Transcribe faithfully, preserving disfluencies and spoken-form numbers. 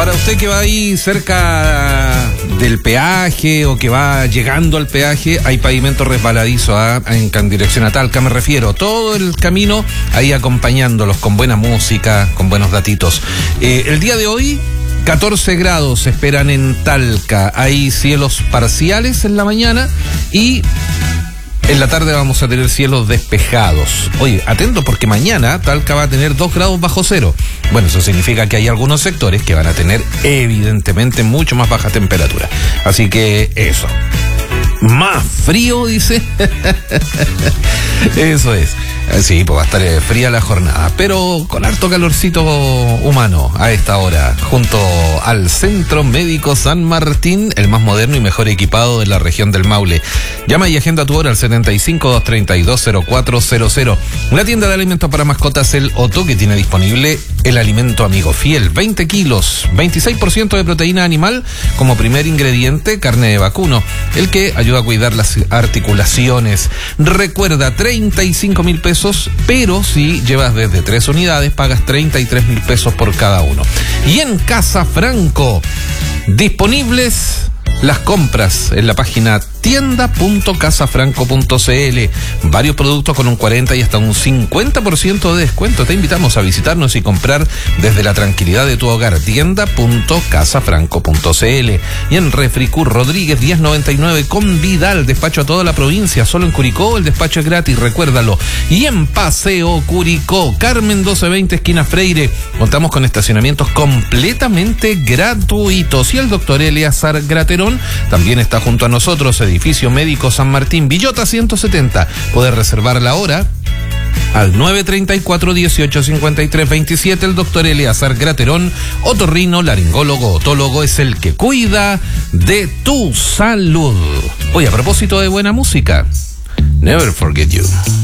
Para usted que va ahí cerca del peaje o que va llegando al peaje, hay pavimento resbaladizo ¿eh? en, en dirección a Talca, me refiero. Todo el camino ahí acompañándolos con buena música, con buenos datitos. Eh, el día de hoy, catorce grados se esperan en Talca. Hay cielos parciales en la mañana y en la tarde vamos a tener cielos despejados. Oye, atento porque mañana Talca va a tener dos grados bajo cero. Bueno, eso significa que hay algunos sectores que van a tener evidentemente mucho más baja temperatura. Así que eso. Más frío, dice. Eso es. Sí, pues va a estar fría la jornada, pero con harto calorcito humano a esta hora, junto al Centro Médico San Martín, el más moderno y mejor equipado de la región del Maule. Llama y agenda tu hora al setenta y cinco, doscientos treinta y dos, cero cuatro cero cero. Una tienda de alimentos para mascotas, el Otto, que tiene disponible el alimento amigo fiel, veinte kilos, veintiséis por ciento de proteína animal como primer ingrediente, carne de vacuno, el que ayuda a cuidar las articulaciones. Recuerda, treinta y cinco mil pesos, pero si llevas desde tres unidades, pagas treinta y tres mil pesos por cada uno. Y en Casa Franco, disponibles las compras en la página tienda punto casa franco punto c l. Varios productos con un cuarenta y hasta un cincuenta por ciento de descuento. Te invitamos a visitarnos y comprar desde la tranquilidad de tu hogar. tienda punto casa franco punto c l. Y en Refricur Rodríguez diez noventa y nueve con Vidal, despacho a toda la provincia. Solo en Curicó el despacho es gratis, recuérdalo. Y en Paseo Curicó, Carmen doce veinte esquina Freire, contamos con estacionamientos completamente gratuitos. Y el doctor Eleazar Graterón también está junto a nosotros. Edificio Médico San Martín, Villota ciento setenta. Poder reservar la hora al nueve treinta y cuatro, dieciocho cincuenta y tres veintisiete. El doctor Eleazar Graterón, otorrino, laringólogo, otólogo, es el que cuida de tu salud. Oye, a propósito de buena música, Never Forget You.